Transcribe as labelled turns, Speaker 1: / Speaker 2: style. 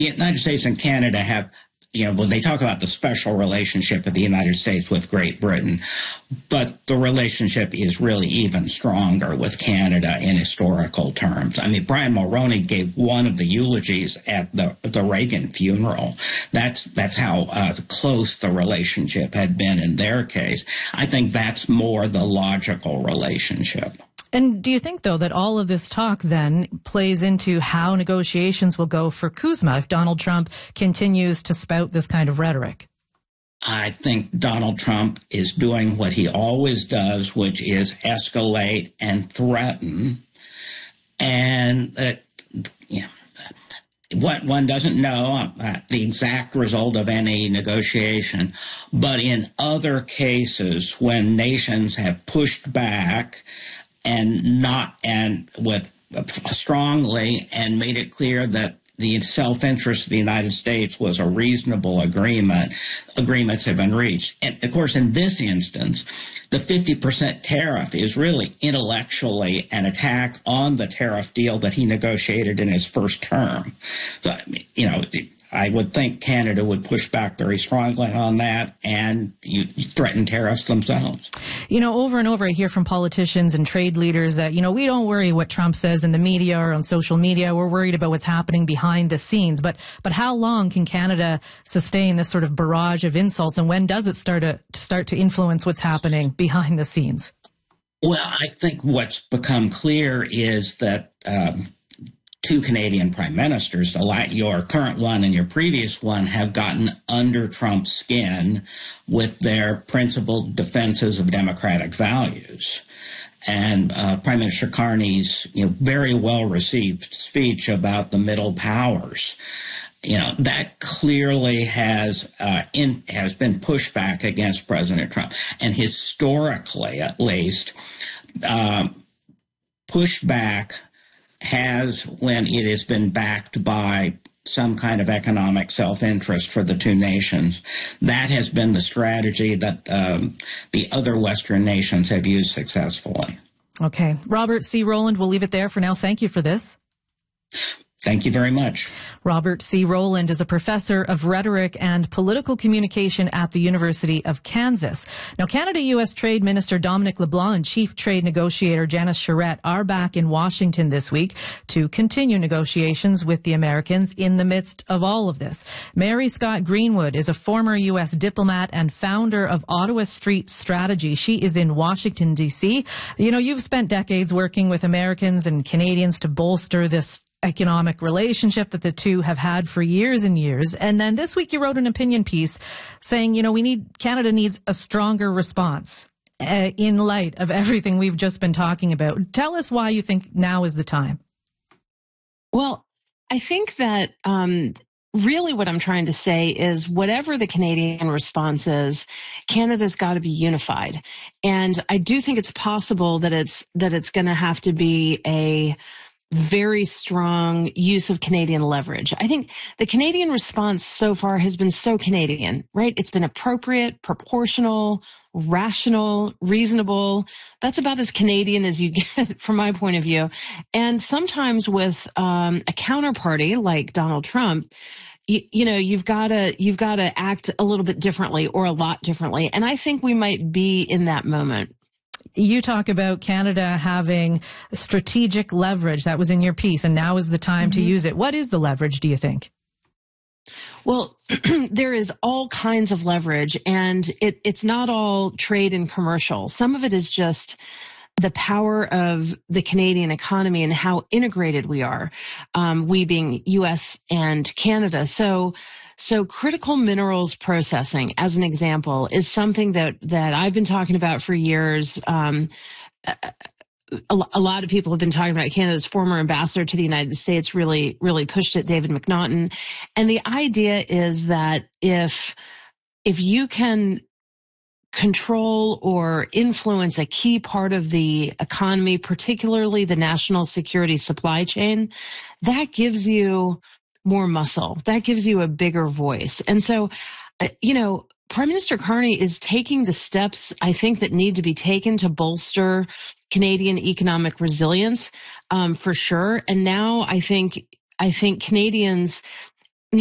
Speaker 1: the United States and Canada have, when they talk about the special relationship of the United States with Great Britain, but the relationship is really even stronger with Canada in historical terms. I mean, Brian Mulroney gave one of the eulogies at the Reagan funeral. That's how close the relationship had been in their case. I think that's more the logical relationship.
Speaker 2: And do you think, though, that all of this talk then plays into how negotiations will go for Kuzma if Donald Trump continues to spout this kind of rhetoric?
Speaker 1: I think Donald Trump is doing what he always does, which is escalate and threaten. And what one doesn't know the exact result of any negotiation, but in other cases when nations have pushed back and with strongly and made it clear that the self-interest of the United States was a reasonable agreement, agreements have been reached. And of course, in this instance, the 50% tariff is really intellectually an attack on the tariff deal that he negotiated in his first term. So, I would think Canada would push back very strongly on that and you threaten tariffs themselves.
Speaker 2: Over and over I hear from politicians and trade leaders that, we don't worry what Trump says in the media or on social media. We're worried about what's happening behind the scenes. But how long can Canada sustain this sort of barrage of insults, and when does it start to influence what's happening behind the scenes?
Speaker 1: Well, I think what's become clear is that two Canadian prime ministers, your current one and your previous one, have gotten under Trump's skin with their principled defenses of democratic values. And Prime Minister Carney's very well-received speech about the middle powers, that clearly has been pushed back against President Trump. And historically, at least, pushback has when it has been backed by some kind of economic self-interest for the two nations. That has been the strategy that the other Western nations have used successfully.
Speaker 2: Okay. Robert C. Rowland, we'll leave it there for now. Thank you for this.
Speaker 1: Thank you very much.
Speaker 2: Robert C. Rowland is a professor of rhetoric and political communication at the University of Kansas. Now, Canada-U.S. Trade Minister Dominic LeBlanc and Chief Trade Negotiator Janice Charette are back in Washington this week to continue negotiations with the Americans in the midst of all of this. Mary Scott Greenwood is a former U.S. diplomat and founder of Ottawa Street Strategy. She is in Washington, D.C. You've spent decades working with Americans and Canadians to bolster this economic relationship that the two have had for years and years. And then this week you wrote an opinion piece saying, Canada needs a stronger response in light of everything we've just been talking about. Tell us why you think now is the time.
Speaker 3: Well, I think that really what I'm trying to say is whatever the Canadian response is, Canada's got to be unified. And I do think it's possible that it's going to have to be a very strong use of Canadian leverage. I think the Canadian response so far has been so Canadian, right? It's been appropriate, proportional, rational, reasonable. That's about as Canadian as you get from my point of view. And sometimes with a counterparty like Donald Trump, you've got to act a little bit differently or a lot differently. And I think we might be in that moment.
Speaker 2: You talk about Canada having strategic leverage. That was in your piece, and now is the time to use it. What is the leverage, do you think?
Speaker 3: Well, there is all kinds of leverage, and it's not all trade and commercial. Some of it is just the power of the Canadian economy and how integrated we are, we being U.S. and Canada. So critical minerals processing, as an example, is something that I've been talking about for years. A lot of people have been talking about. Canada's former ambassador to the United States really pushed it, David McNaughton. And the idea is that if you can control or influence a key part of the economy, particularly the national security supply chain, that gives you more muscle. That gives you a bigger voice. And so, Prime Minister Carney is taking the steps I think that need to be taken to bolster Canadian economic resilience, for sure. And now I think Canadians